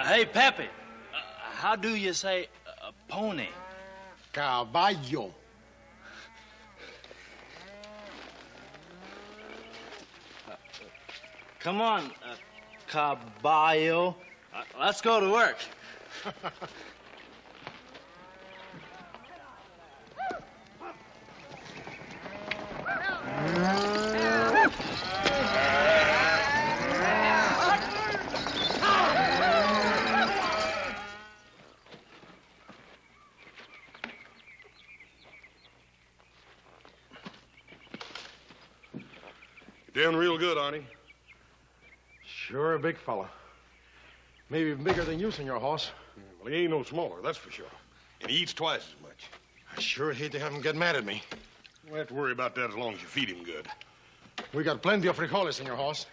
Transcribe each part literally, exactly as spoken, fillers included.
Uh, hey, Pepe, uh, how do you say uh, pony? Caballo. Uh, come on, uh, caballo. Uh, let's go to work. Doing real good, Arnie. Sure a big fella. Maybe even bigger than you, Senor Hoss. Well, he ain't no smaller, that's for sure. And he eats twice as much. I sure hate to have him get mad at me. You don't have to worry about that as long as you feed him good. We got plenty of frijoles, Senor Hoss.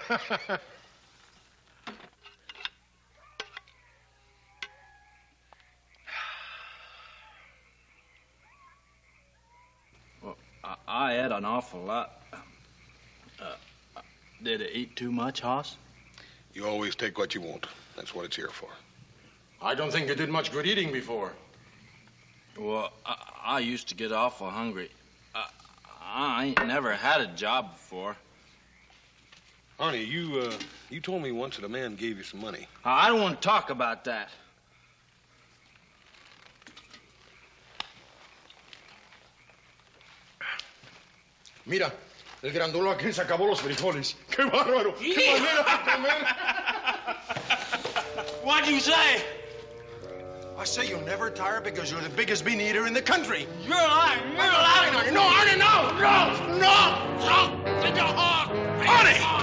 Well, I, I ate an awful lot. Uh, did it eat too much, Hoss? You always take what you want. That's what it's here for. I don't think you did much good eating before. Well, I, I used to get awful hungry. I, I ain't never had a job before. Arnie, you, uh, you told me once that a man gave you some money. I don't want to talk about that. Mira, el grandulo aquel se acabó los frijoles. ¡Qué bárbaro! ¡Qué manera de comer! What'd you say? I say you'll never tire because you're the biggest bean eater in the country. You're lying. You're lying. Arnie, no, Arnie, no! No! No! No! Take your heart! Arnie!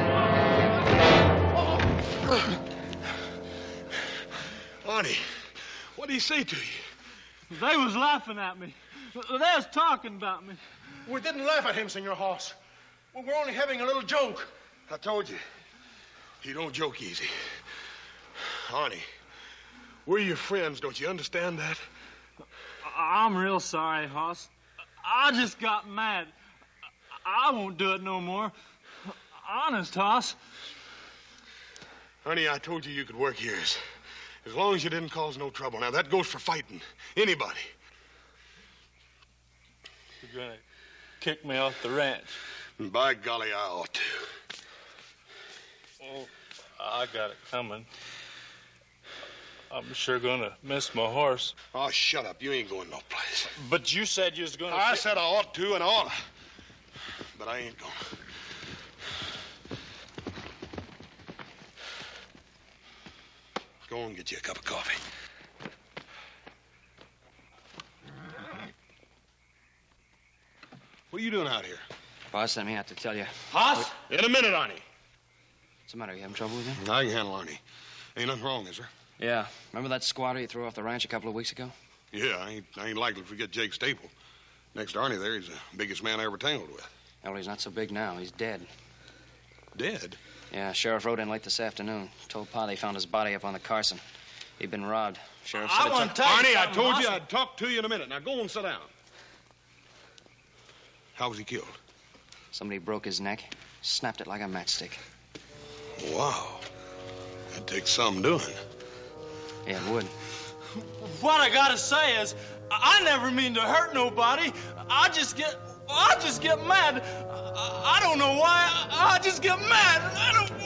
Arnie, what did he say to you? They was laughing at me. They was talking about me. We didn't laugh at him, Senor Hoss. We were only having a little joke. I told you, he don't joke easy. Arnie, we're your friends, don't you understand that? I'm real sorry, Hoss. I just got mad. I won't do it no more. Honest, Hoss. Honey, I told you you could work here as, as long as you didn't cause no trouble. Now, that goes for fighting anybody. You're gonna kick me off the ranch. And by golly, I ought to. Oh, I got it coming. I'm sure gonna miss my horse. Oh, shut up. You ain't going no place. But you said you was gonna... I said I ought to and I ought to. But I ain't gonna. Go and get you a cup of coffee. What are you doing out here? Boss sent me out to tell you. Hoss? In a minute, Arnie. What's the matter? You having trouble with him? I can handle Arnie. Ain't nothing wrong, is there? Yeah. Remember that squatter you threw off the ranch a couple of weeks ago? Yeah, I ain't, I ain't likely to forget Jake Staple. Next to Arnie there, he's the biggest man I ever tangled with. Well, he's not so big now. He's dead. Dead? Yeah, Sheriff rode in late this afternoon. Told Pa they found his body up on the Carson. He'd been robbed. Sheriff I said want it to took... tell you Arnie, I something, told you Hoss. I'd talk to you in a minute. Now go and sit down. How was he killed? Somebody broke his neck, snapped it like a matchstick. Wow. That takes some doing. Yeah, it would. What I gotta say is, I never mean to hurt nobody. I just get... I just get mad. I, I don't know why. I, I just get mad. I don't...